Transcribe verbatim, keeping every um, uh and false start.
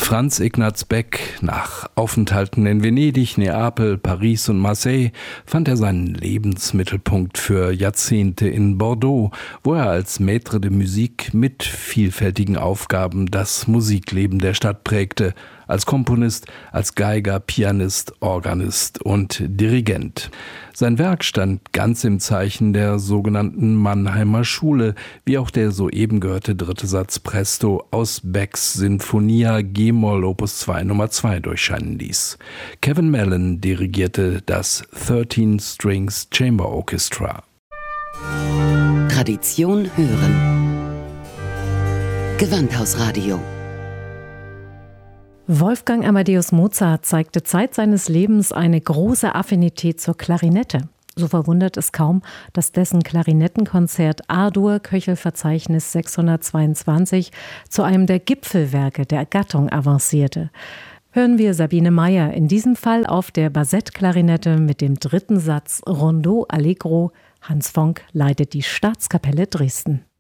Franz Ignaz Beck, nach Aufenthalten in Venedig, Neapel, Paris und Marseille, fand er seinen Lebensmittelpunkt für Jahrzehnte in Bordeaux, wo er als Maître de Musique mit vielfältigen Aufgaben das Musikleben der Stadt prägte, als Komponist, als Geiger, Pianist, Organist und Dirigent. Sein Werk stand ganz im Zeichen der sogenannten Mannheimer Schule, wie auch der soeben gehörte dritte Satz Presto aus Becks Sinfonia G-Moll Opus zwei Nummer zwei durchscheinen ließ. Kevin Mellon dirigierte das thirteen Strings Chamber Orchestra. Tradition hören. Gewandhausradio. Wolfgang Amadeus Mozart zeigte Zeit seines Lebens eine große Affinität zur Klarinette. So verwundert es kaum, dass dessen Klarinettenkonzert A-Dur Köchelverzeichnis sechshundertzweiundzwanzig zu einem der Gipfelwerke der Gattung avancierte. Hören wir Sabine Meyer in diesem Fall auf der Bassett-Klarinette mit dem dritten Satz Rondeau Allegro. Hans Fonck leitet die Staatskapelle Dresden.